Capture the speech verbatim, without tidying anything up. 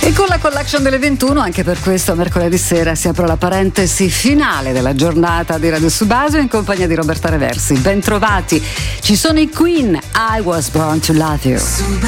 E con la collection delle ventuno, anche per questo mercoledì sera si apre la parentesi finale della giornata di Radio Subasio in compagnia di Roberta Reversi. Ben trovati, ci sono i Queen, I Was Born to Love You.